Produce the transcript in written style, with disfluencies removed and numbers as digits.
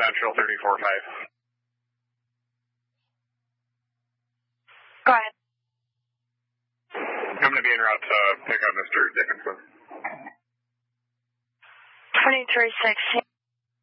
Central 34-5. Go ahead. I'm going to be en route to pick up Mr. Dickinson. 23-6.